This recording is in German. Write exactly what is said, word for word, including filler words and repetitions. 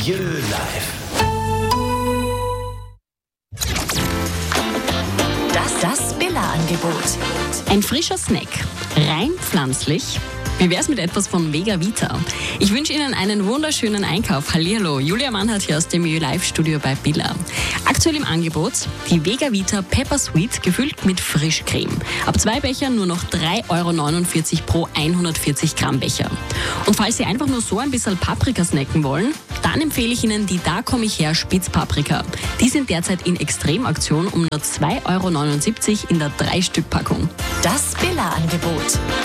Jö Live. Das, das Billa-Angebot. Ein frischer Snack, rein pflanzlich. Wie wär's mit etwas von Vega Vita? Ich wünsche Ihnen einen wunderschönen Einkauf. Hallihallo, Julia Mannhardt hier aus dem Live-Studio bei Billa. Aktuell im Angebot die Vega Vita Pepper Sweet gefüllt mit Frischcreme. Ab zwei Becher nur noch drei Euro neunundvierzig pro hundertvierzig Gramm Becher. Und falls Sie einfach nur so ein bisschen Paprika snacken wollen, dann empfehle ich Ihnen die Da komm ich her Spitzpaprika. Die sind derzeit in Extremaktion um nur zwei Euro neunundsiebzig in der drei Stück Packung. Das Billa-Angebot.